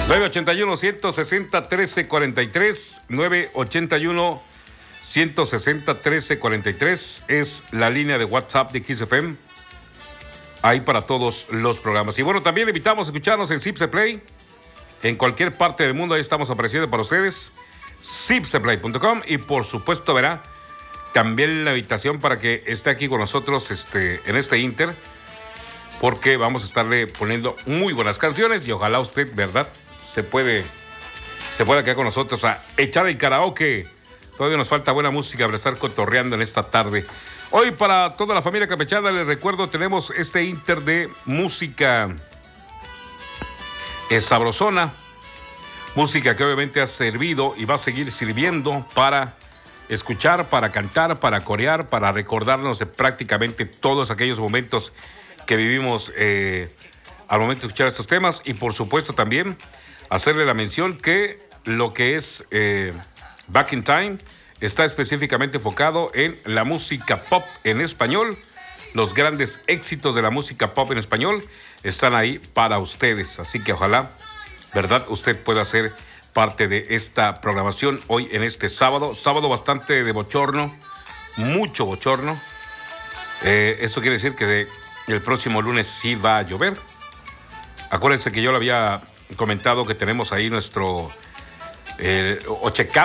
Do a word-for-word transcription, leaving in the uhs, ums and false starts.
nueve ochenta y uno, ciento sesenta, trece cuarenta y tres, nueve ochenta y uno, ciento sesenta, trece cuarenta y tres es la línea de WhatsApp de X F M. Ahí para todos los programas. Y bueno, también invitamos a escucharnos en Zipse Play. En cualquier parte del mundo, ahí estamos apareciendo para ustedes. zipse play punto com. Y por supuesto, verá también la invitación para que esté aquí con nosotros este, en este Inter. Porque vamos a estarle poniendo muy buenas canciones. Y ojalá usted, ¿verdad? Se puede, se pueda quedar con nosotros a echar el karaoke. Todavía nos falta buena música para estar cotorreando en esta tarde. Hoy para toda la familia campechana, les recuerdo, tenemos este Inter de música eh, sabrosona. Música que obviamente ha servido y va a seguir sirviendo para escuchar, para cantar, para corear, para recordarnos de prácticamente todos aquellos momentos que vivimos eh, al momento de escuchar estos temas. Y por supuesto también hacerle la mención que lo que es eh, Back in Time está específicamente enfocado en la música pop en español. Los grandes éxitos de la música pop en español están ahí para ustedes. Así que ojalá, ¿verdad?, usted pueda ser parte de esta programación hoy en este sábado. Sábado bastante de bochorno, mucho bochorno. Eh, esto quiere decir que de, el próximo lunes sí va a llover. Acuérdense que yo le había comentado que tenemos ahí nuestro eh, Ocheca